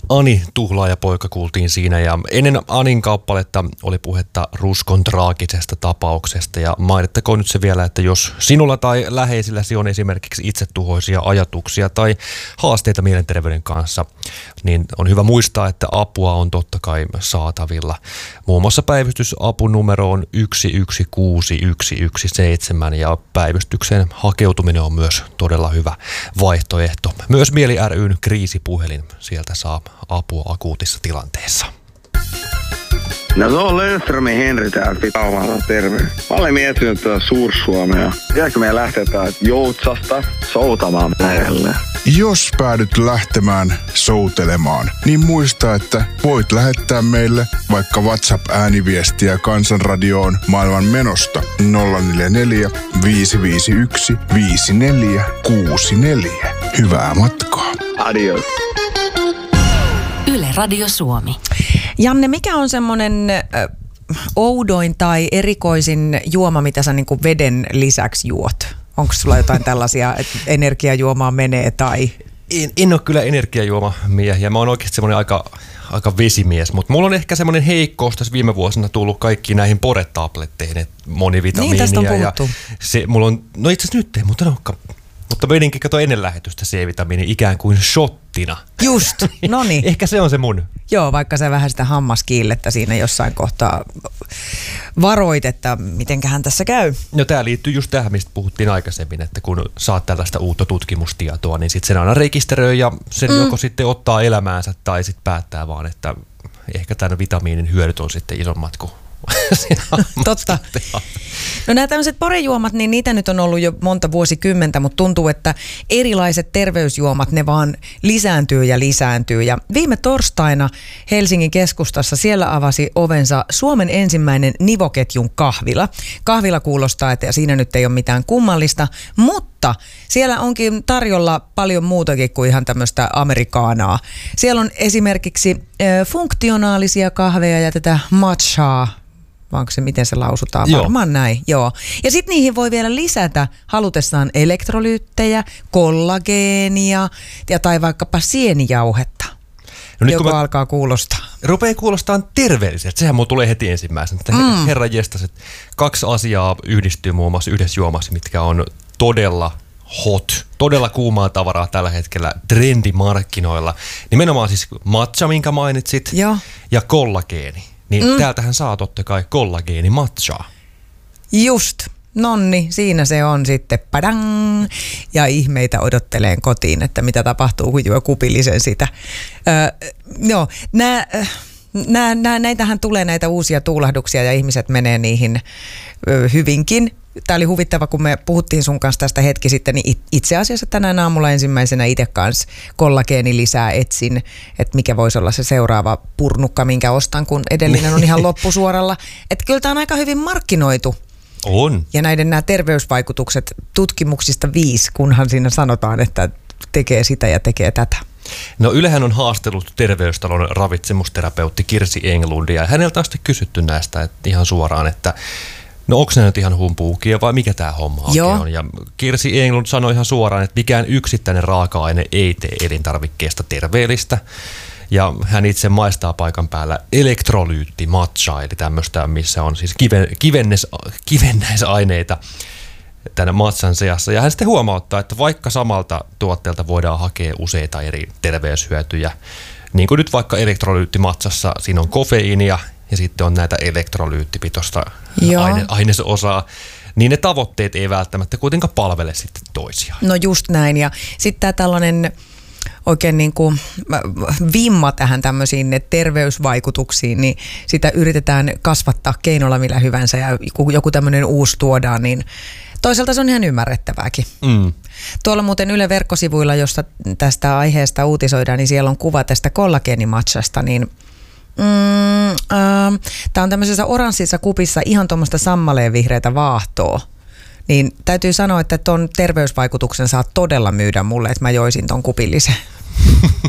Ani tuhlaajapoika kuultiin siinä ja ennen Anin kappaletta oli puhetta Ruskon traagisesta tapauksesta ja mainittakoon nyt se vielä, että jos sinulla tai läheisilläsi on esimerkiksi itsetuhoisia ajatuksia tai haasteita mielenterveyden kanssa, niin on hyvä muistaa, että apua on totta kai saatavilla. Muun muassa päivystysapunumero on 116117 ja päivystykseen hakeutuminen on myös todella hyvä vaihtoehto. Myös Mieli ry:n kriisipuhelin, sieltä saa apua akuutissa tilanteessa. No se on Löfströmin Henri täällä pitää terve. Mä olen miettinyt tuota Suur-Suomea. Jääkö meidän lähteä Joutsasta soutamaan lähelle? Jos päädyt lähtemään soutelemaan, niin muista, että voit lähettää meille vaikka WhatsApp-ääniviestiä Kansanradioon maailman menosta 044 551 5464. Hyvää matkaa. Adios. Yle Radio Suomi. Janne, mikä on semmoinen oudoin tai erikoisin juoma, mitä sä niinku veden lisäksi juot? Onko sulla jotain tällaisia, että energiajuomaa menee tai... En ole kyllä energiajuomamiehiä. Mä oon oikeasti semmoinen aika vesimies, mutta mulla on ehkä semmoinen heikkous tässä viime vuosina tullut kaikki näihin Pore-tabletteihin, monivitamiinia. Niin, tästä on puhuttu. Ja se, mulla on, no itse asiassa nyt ei, mutta vedinkin kato ennen lähetystä C-vitamiini ikään kuin shottina. Just, no niin. Ehkä se on se mun. Joo, vaikka sä vähän sitä hammaskiillettä siinä jossain kohtaa varoit, että mitenköhän tässä käy. No tää liittyy just tähän, mistä puhuttiin aikaisemmin, että kun saat tällaista uutta tutkimustietoa, niin sit sen aina rekisteröi ja sen joko sitten ottaa elämäänsä tai sitten päättää vaan, että ehkä tämän vitamiinin hyödyt on sitten isommat kuin totta. No nämä tämmöiset porejuomat, niin niitä nyt on ollut jo monta vuosikymmentä, mutta tuntuu, että erilaiset terveysjuomat, ne vaan lisääntyy ja lisääntyy. Ja viime torstaina Helsingin keskustassa siellä avasi ovensa Suomen ensimmäinen nivoketjun kahvila. Kahvila kuulostaa, että siinä nyt ei ole mitään kummallista, mutta siellä onkin tarjolla paljon muutakin kuin ihan tämmöistä amerikaanaa. Siellä on esimerkiksi funktionaalisia kahveja ja tätä matchaa. Vai onko se, miten se lausutaan? Joo. Varmaan näin, joo. Ja sitten niihin voi vielä lisätä halutessaan elektrolyyttejä, kollageenia tai vaikkapa sienijauhetta, no joka alkaa kuulostaa. Rupeaa kuulostaa terveelliseltä. Sehän mulla tulee heti ensimmäisenä. Herran jestas, että 2 asiaa yhdistyy muun muassa yhdessä juomassa, mitkä on todella hot, todella kuumaa tavaraa tällä hetkellä trendimarkkinoilla. Nimenomaan siis matcha, minkä mainitsit, ja kollageeni. Niin täältähän saa totta kai kollageeni matchaa. Just. Nonni, siinä se on sitten. Padang! Ja ihmeitä odotteleen kotiin, että mitä tapahtuu, kun juo kupillisen sitä. Joo, näitähän tulee näitä uusia tuulahduksia ja ihmiset menee niihin hyvinkin. Tämä oli huvittava, kun me puhuttiin sun kanssa tästä hetki sitten, niin itse asiassa tänään aamulla ensimmäisenä itse kanssa kollageeni lisää etsin, että mikä voisi olla se seuraava purnukka, minkä ostan, kun edellinen on ihan loppusuoralla. Että kyllä tämä on aika hyvin markkinoitu. On. Ja nämä terveysvaikutukset tutkimuksista 5, kunhan siinä sanotaan, että tekee sitä ja tekee tätä. No Ylehän on haastellut terveystalon ravitsemusterapeutti Kirsi Englundia ja häneltä on sitten kysytty näistä ihan suoraan, että no onko ne nyt ihan humpuukia vai mikä tämä homma oikein on? Ja Kirsi Englund sanoi ihan suoraan, että mikään yksittäinen raaka-aine ei tee elintarvikkeesta terveellistä. Ja hän itse maistaa paikan päällä elektrolyyttimatchaa, eli tämmöistä, missä on siis kivennäisaineita tänne matchan seassa. Ja hän sitten huomauttaa, että vaikka samalta tuotteelta voidaan hakea useita eri terveyshyötyjä, niin kuin nyt vaikka elektrolyyttimatsassa, siinä on kofeiinia ja sitten on näitä elektrolyyttipitoista ainesosaa, niin ne tavoitteet ei välttämättä kuitenkaan palvele sitten toisiaan. No just näin, ja sitten tämä tällainen oikein niin kuin vimma tähän tämmöisiin terveysvaikutuksiin, niin sitä yritetään kasvattaa keinolla millä hyvänsä, ja kun joku tämmöinen uusi tuodaan, niin toisaalta se on ihan ymmärrettävääkin. Tuolla muuten Yle verkkosivuilla, jossa tästä aiheesta uutisoidaan, niin siellä on kuva tästä kollageenimatchasta, niin tämä on tämmöisessä oranssissa kupissa ihan tuommoista sammaleen vihreätä vaahtoa. Niin täytyy sanoa, että ton terveysvaikutuksen saa todella myydä mulle, että mä joisin ton kupillisen.